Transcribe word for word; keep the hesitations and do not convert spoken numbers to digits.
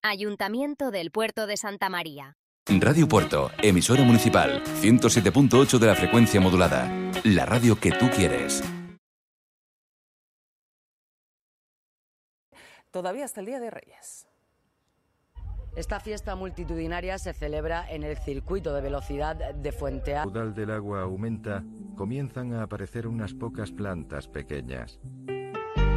Ayuntamiento del Puerto de Santa María. Radio Puerto, emisora municipal, ciento siete punto ocho de la frecuencia modulada. La radio que tú quieres. Todavía hasta el Día de Reyes. Esta fiesta multitudinaria se celebra en el circuito de velocidad de Fuentealba. El caudal del agua aumenta, comienzan a aparecer unas pocas plantas pequeñas.